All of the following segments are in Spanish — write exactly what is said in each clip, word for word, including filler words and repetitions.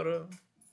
Señor.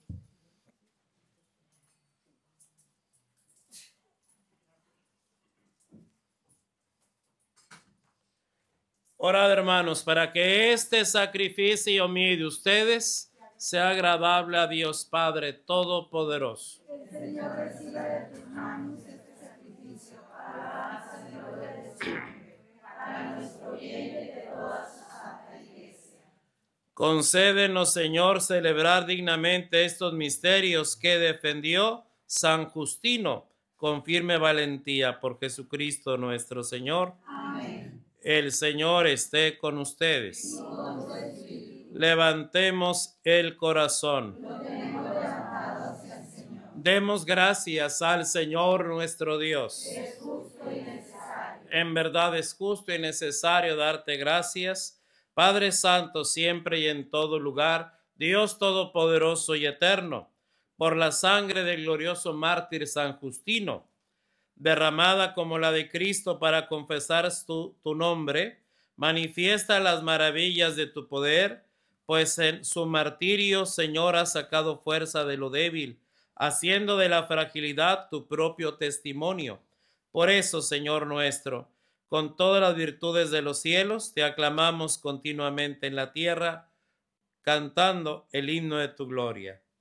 Orad, hermanos, para que este sacrificio mío de ustedes sea agradable a Dios Padre Todopoderoso. El Señor reciba de tus manos este sacrificio para alabanza y gloria de su nombre, para nuestro bien y de toda su santa Iglesia. Concédenos, Señor, celebrar dignamente estos misterios que defendió San Justino con firme valentía por Jesucristo nuestro Señor. Amén. El Señor esté con ustedes. Levantemos el corazón. Lo tenemos levantado hacia el Señor. Demos gracias al Señor nuestro Dios. Es justo y necesario. En verdad es justo y necesario darte gracias, Padre Santo, siempre y en todo lugar, Dios Todopoderoso y Eterno, por la sangre del glorioso mártir San Justino, derramada como la de Cristo para confesar tu, tu nombre, manifiesta las maravillas de tu poder, pues en su martirio, Señor, has sacado fuerza de lo débil, haciendo de la fragilidad tu propio testimonio. Por eso, Señor nuestro, con todas las virtudes de los cielos, te aclamamos continuamente en la tierra, cantando el himno de tu gloria.